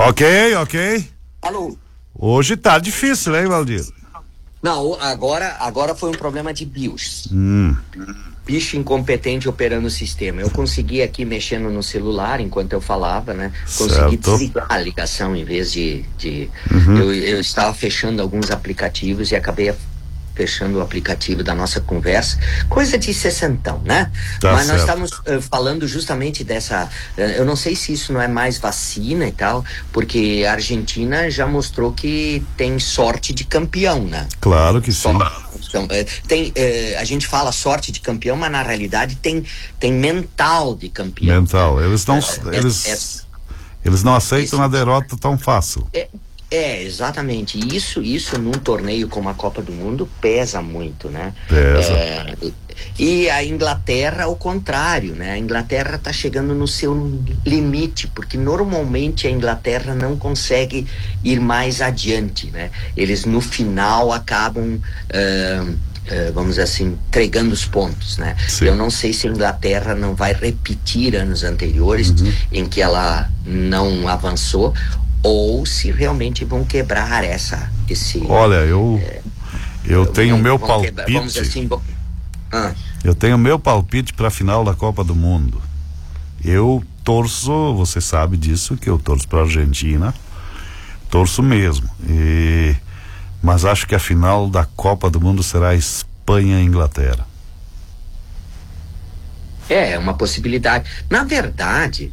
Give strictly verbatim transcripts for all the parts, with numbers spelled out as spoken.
Ok, ok. Alô? Hoje tá difícil, hein, Valdir? Não, agora, agora foi um problema de BIOS. Hum. Bicho incompetente operando o sistema. Eu consegui aqui mexendo no celular enquanto eu falava, né? Consegui Certo. desligar a ligação em vez de... de Uhum. eu, eu estava fechando alguns aplicativos e acabei fechando o aplicativo da nossa conversa. Coisa de sessentão, né? Tá Mas nós certo. estamos uh, falando justamente dessa... Uh, eu não sei se isso não é mais vacina e tal, porque a Argentina já mostrou que tem sorte de campeão, né? Claro que sim. Então, é, tem, é, a gente fala sorte de campeão, mas na realidade tem, tem mental de campeão. Mental. Eles não, É, eles, é, eles não aceitam esse- a derrota tão fácil. é, é, exatamente. E Isso, isso num torneio como a Copa do Mundo pesa muito, né? Pesa. É, e a Inglaterra, ao contrário, né? A Inglaterra está chegando no seu limite, porque normalmente a Inglaterra não consegue ir mais adiante, né? Eles no final acabam, ah, ah, vamos dizer assim, entregando os pontos, né? Sim. Eu não sei se a Inglaterra não vai repetir anos anteriores em que ela não avançou, ou se realmente vão quebrar essa, esse... Olha, eu, eu tenho o vão- meu vão quebrar, vamos dizer palpite. assim, vão- ah, Eu tenho meu palpite para a final da Copa do Mundo. Eu torço, você sabe disso, que eu torço para a Argentina. Torço mesmo. E, mas acho que a final da Copa do Mundo será Espanha e Inglaterra. é uma possibilidade. Na verdade,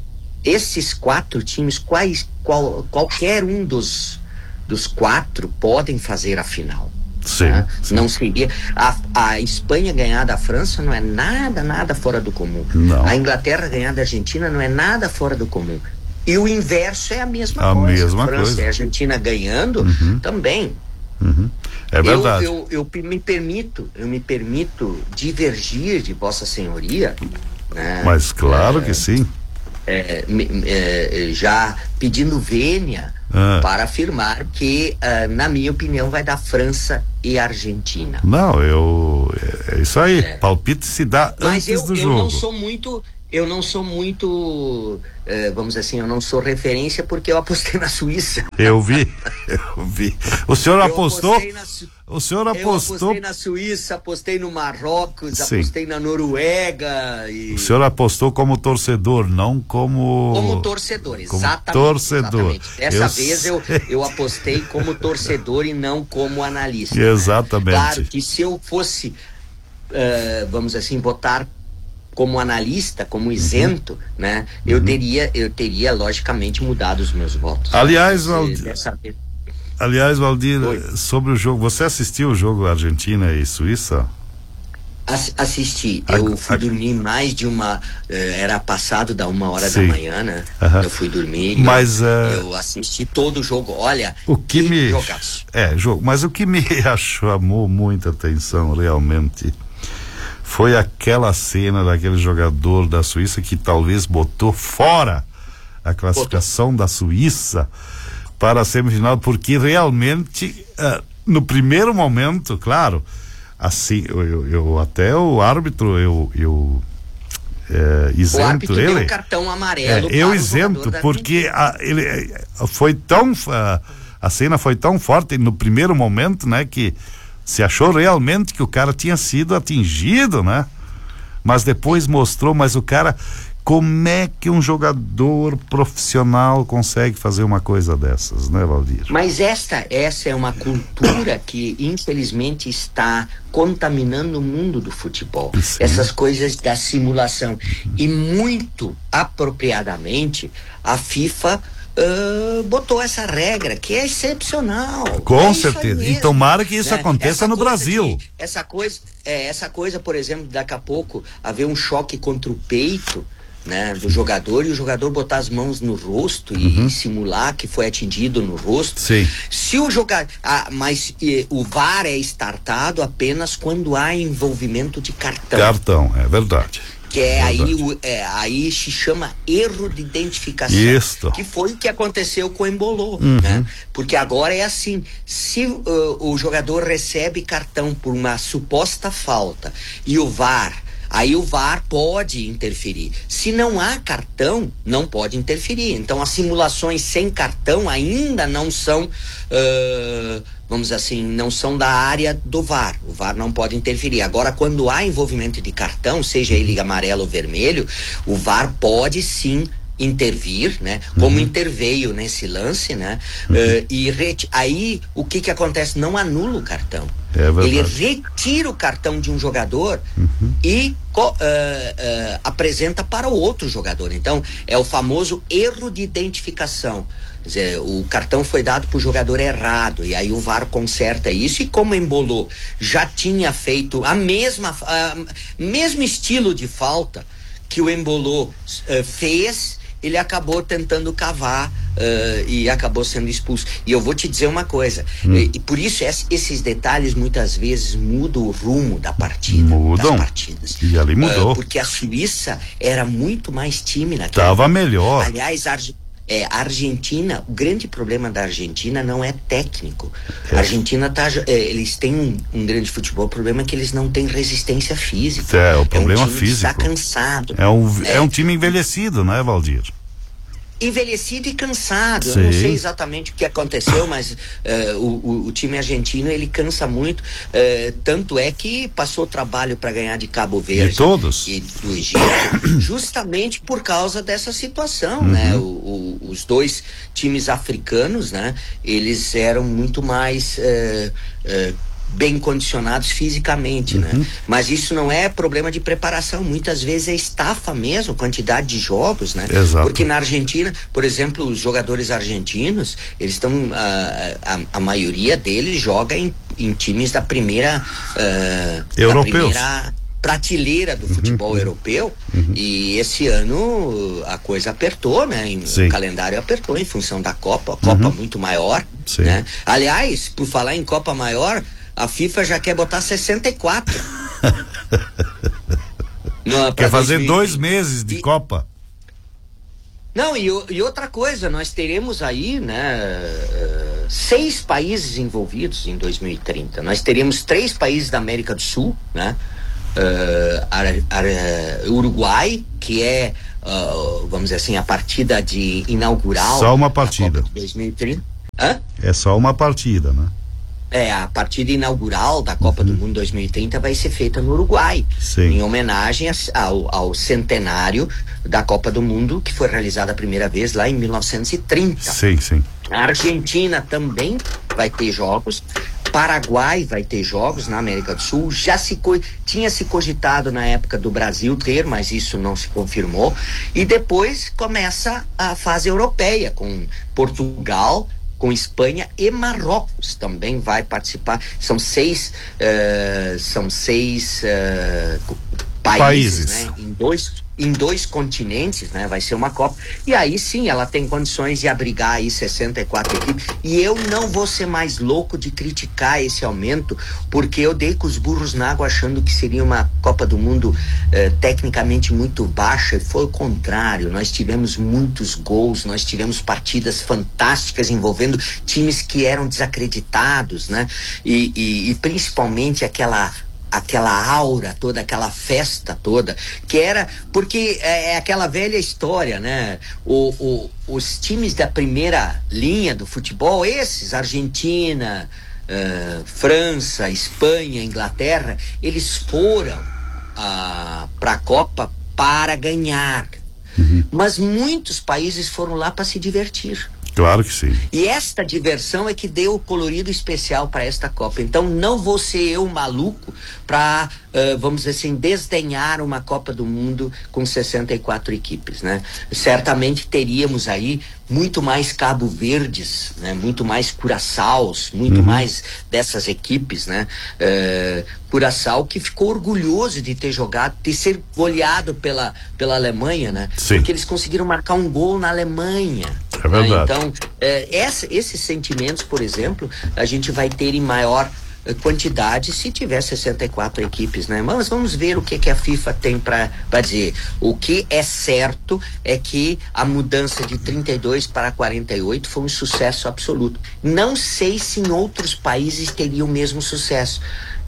esses quatro times, quais, qual, qualquer um dos, dos quatro podem fazer a final. Sim, né? sim. Não seria a, a Espanha ganhar da França não é nada, nada fora do comum. Não. A Inglaterra ganhar da Argentina não é nada fora do comum. E o inverso é a mesma A coisa. mesma França coisa. e a Argentina ganhando também. Uhum. É verdade. Eu, eu, eu me permito, eu me permito divergir de Vossa Senhoria, né? Mas claro que sim. É, me- é, já pedindo vênia Ah. para afirmar que, ah, na minha opinião, vai dar França e Argentina. Não, eu. É, é isso aí. É. Palpite se dá Mas antes eu, do eu jogo. não sou muito, eu não sou muito, eh, vamos dizer assim, eu não sou referência porque eu apostei na Suíça. Eu vi, eu vi. O senhor Eu apostou? apostei na Su- O senhor Eu apostou? apostei na Suíça, apostei no Marrocos, Sim. apostei na Noruega e... O senhor apostou como torcedor, não como. Como torcedor, Como exatamente. torcedor. Exatamente. Dessa Eu vez eu, sei. eu apostei como torcedor e não como analista. Exatamente. Claro que se eu fosse, eh, vamos assim, votar como analista, como isento, Uhum. né? Eu teria, eu teria logicamente mudado os meus votos. Aliás, Mas, Valdir- dessa vez- Aliás, Valdir, Oi. sobre o jogo, você assistiu o jogo Argentina e Suíça? Ass- assisti, A- eu fui a- dormir mais de uma, eh, era passado da uma hora Sim. da manhã, né? Aham. Eu fui dormir, Mas, eu, eh, eu assisti todo o jogo, olha, O que me. jogaço. É, jogo. Mas o que me chamou muita atenção realmente foi aquela cena daquele jogador da Suíça que talvez botou fora a classificação da Suíça para a semifinal, porque realmente, ah, no primeiro momento, claro, assim, eu, eu- eu- até o árbitro, eu, eu é, O isento árbitro deu ele. um cartão É, amarelo eu para o isento, jogador da porque a, ele eh, foi tão a, a cena foi tão forte no primeiro momento, né, que se achou realmente que o cara tinha sido atingido, né? Mas depois mostrou, mas o cara, como é que um jogador profissional consegue fazer uma coisa dessas, né, Valdir? Mas esta, essa é uma cultura que infelizmente está contaminando o mundo do futebol. Sim. Essas coisas da simulação. E muito apropriadamente a FIFA ah, botou essa regra que é excepcional. Com É isso aí certeza. E mesmo, tomara que isso né? aconteça Essa no coisa Brasil. de- essa coisa, é, essa coisa, por exemplo, daqui a pouco haver um choque contra o peito, né, do jogador, e o jogador botar as mãos no rosto e simular que foi atingido no rosto. Sim. Se o jogador, ah, mas eh, o V A R é startado apenas quando há envolvimento de cartão. Cartão, é verdade. Que é aí, Verdade. o, é, aí se chama erro de identificação. Isto. Que foi o que aconteceu com o Embolô, Uhum. né? Porque agora é assim, se uh, o jogador recebe cartão por uma suposta falta e o V A R Aí o V A R pode interferir. Se não há cartão, não pode interferir. Então as simulações sem cartão ainda não são, uh, vamos dizer assim, não são da área do V A R. O V A R não pode interferir. Agora, quando há envolvimento de cartão, seja ele amarelo ou vermelho, o V A R pode sim intervir, né? Como uhum. interveio nesse lance, né? Uhum. Uh, e reti- aí o que que acontece? Não anula o cartão. É Ele retira o cartão de um jogador uhum. e co- uh, uh, apresenta para o outro jogador. Então é o famoso erro de identificação. Quer dizer, o cartão foi dado para o jogador errado e aí o V A R conserta isso. E como Embolou já tinha feito a mesma, uh, mesmo estilo de falta que o Embolou uh, fez, ele acabou tentando cavar uh, e acabou sendo expulso. E eu vou te dizer uma coisa, hum. e, e por isso es, esses detalhes muitas vezes mudam o rumo da partida. Mudam. Das partidas. E ali mudou. Uh, porque a Suíça era muito mais time naquela. Tava melhor. Aliás, a Arge- é, a Argentina, o grande problema da Argentina não é técnico. É. A Argentina tá, é, eles têm um, um grande futebol, o problema é que eles não têm resistência física. É, o problema é um time físico. Está cansado. É um, é. é um time envelhecido, né, Valdir? Envelhecido e cansado. Sim. Eu não sei exatamente o que aconteceu, mas uh, o, o, o time argentino, ele cansa muito, uh, tanto é que passou trabalho para ganhar de Cabo Verde de todos e do Egito, justamente por causa dessa situação, uhum. né? O, o, os dois times africanos, né? Eles eram muito mais uh, uh, bem condicionados fisicamente, uhum. né? Mas isso não é problema de preparação, muitas vezes é estafa mesmo, quantidade de jogos, né? Exato. Porque na Argentina, por exemplo, os jogadores argentinos, eles estão, uh, a, a maioria deles joga em, em times da primeira uh, europeus, da primeira prateleira do futebol uhum. europeu, uhum. e esse ano a coisa apertou, né? Em, o calendário apertou em função da Copa, a Copa uhum. muito maior, Sim. né? Aliás, por falar em Copa maior, a FIFA já quer botar sessenta e quatro. Não, quer fazer dois mil e vinte. Dois meses de e, Copa. Não, e, e outra coisa, nós teremos aí, né, seis países envolvidos em dois mil e trinta. Nós teremos três países da América do Sul, né? Uh, ar, ar, Uruguai, que é, uh, vamos dizer assim, a partida de inaugural. Só uma partida. De dois mil e trinta. Hã? É só uma partida, né? É, a partida inaugural da Copa uhum. do Mundo dois mil e trinta vai ser feita no Uruguai, Sim. em homenagem ao, ao centenário da Copa do Mundo, que foi realizada a primeira vez lá em mil novecentos e trinta. Sim, sim. A Argentina também vai ter jogos, Paraguai vai ter jogos na América do Sul, já se co- tinha se cogitado na época do Brasil ter, mas isso não se confirmou, e depois começa a fase europeia, com Portugal, com Espanha e Marrocos também vai participar. São seis, uh, são seis uh, países, países. Né? Em dois, em dois continentes, né? Vai ser uma Copa. E aí sim, ela tem condições de abrigar aí sessenta e quatro equipes. E eu não vou ser mais louco de criticar esse aumento, porque eu dei com os burros na água achando que seria uma Copa do Mundo eh, tecnicamente muito baixa, e foi o contrário. Nós tivemos muitos gols, nós tivemos partidas fantásticas envolvendo times que eram desacreditados, né? E, e, e principalmente aquela aquela aura toda, aquela festa toda, que era, porque é, é aquela velha história, né? O, o, os times da primeira linha do futebol, esses, Argentina, uh, França, Espanha, Inglaterra, eles foram uh, para a Copa para ganhar. Uhum. Mas muitos países foram lá para se divertir. Claro que sim. E esta diversão é que deu o colorido especial para esta Copa. Então não vou ser eu maluco para, uh, vamos dizer assim, desdenhar uma Copa do Mundo com sessenta e quatro equipes, né? Certamente teríamos aí muito mais Cabo Verdes, né? Muito mais Curaçaos, muito uhum. mais dessas equipes, né? Uh, Curaçao, que ficou orgulhoso de ter jogado, de ser goleado pela, pela Alemanha, né? Sim. Porque eles conseguiram marcar um gol na Alemanha. É verdade. Né? Então, é, essa, esses sentimentos, por exemplo, a gente vai ter em maior uh, quantidade se tiver sessenta e quatro equipes, né? Mas vamos ver o que, que a FIFA tem para dizer. O que é certo é que a mudança de trinta e dois para quarenta e oito foi um sucesso absoluto. Não sei se em outros países teria o mesmo sucesso.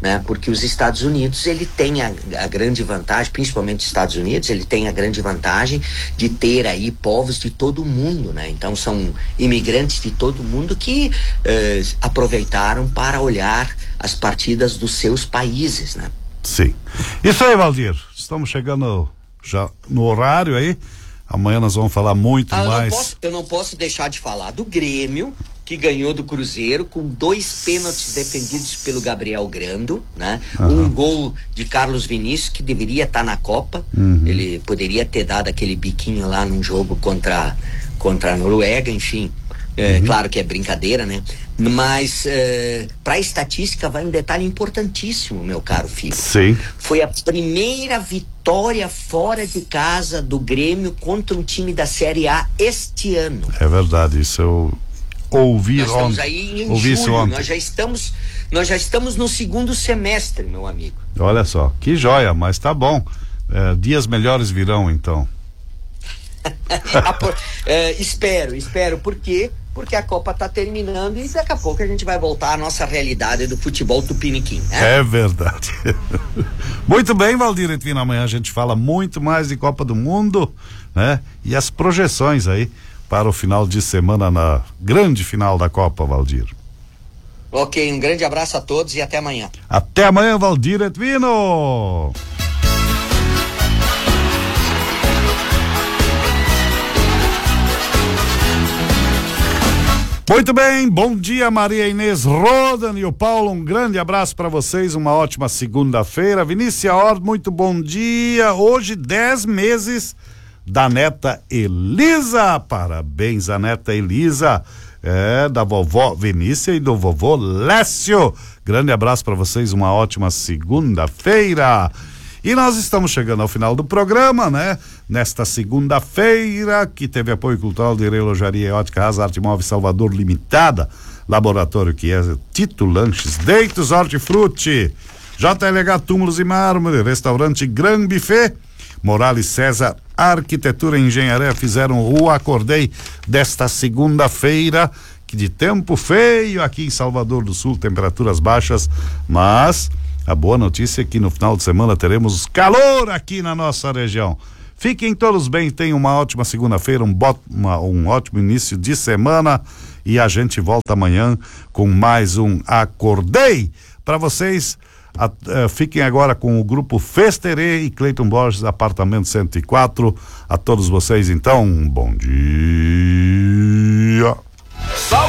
né? Porque os Estados Unidos, ele tem a, a grande vantagem, principalmente os Estados Unidos, ele tem a grande vantagem de ter aí povos de todo o mundo, né? Então são imigrantes de todo o mundo que eh, aproveitaram para olhar as partidas dos seus países, né? Sim. Isso aí, Valdir. Estamos chegando já no horário aí. Amanhã nós vamos falar muito ah, mais. Eu não, posso, eu não posso deixar de falar do Grêmio, que ganhou do Cruzeiro com dois pênaltis defendidos pelo Gabriel Grando, né? Uhum. Um gol de Carlos Vinícius, que deveria estar na Copa. Uhum. Ele poderia ter dado aquele biquinho lá num jogo contra, contra a Noruega, enfim. É, uhum. Claro que é brincadeira, né? Mas é, para a estatística vai um detalhe importantíssimo, meu caro filho. Sim. Foi a primeira vitória fora de casa do Grêmio contra um time da Série A este ano. É verdade, isso eu ouvi nós estamos ontem. Aí em ouvi julho, ontem. nós já estamos, nós já estamos no segundo semestre, meu amigo. Olha só, que joia, mas tá bom. É, dias melhores virão, então. é, espero, espero, por quê? Porque a Copa tá terminando e daqui a pouco a gente vai voltar à nossa realidade do futebol tupiniquim, né? É verdade. Muito bem, Valdir Etvino, amanhã a gente fala muito mais de Copa do Mundo, né? E as projeções aí para o final de semana na grande final da Copa, Valdir. Ok, um grande abraço a todos e até amanhã. Até amanhã, Valdir Etvino. Muito bem, bom dia Maria Inês Rodan e o Paulo, um grande abraço para vocês, uma ótima segunda-feira. Vinícia Hort, muito bom dia, hoje dez meses da neta Elisa, parabéns a neta Elisa, é, da vovó Vinícia e do vovô Lécio, grande abraço para vocês, uma ótima segunda-feira. E nós estamos chegando ao final do programa, né? Nesta segunda-feira, que teve apoio cultural de Relojaria e Ótica Asa Arte Móvel Salvador Limitada, Laboratório que é Tito Lanches, Deitos Hortifruti, J L H Túmulos e Mármore, Restaurante Gran Buffet, Morales César Arquitetura e Engenharia fizeram o Acordei desta segunda-feira, que de tempo feio aqui em Salvador do Sul, temperaturas baixas, mas a boa notícia é que no final de semana teremos calor aqui na nossa região. Fiquem todos bem, tenham uma ótima segunda-feira, um, bot, uma, um ótimo início de semana e a gente volta amanhã com mais um Acordei para vocês. A, a, fiquem agora com o grupo Festerê e Cleiton Borges, apartamento cento e quatro. A todos vocês, então, bom dia.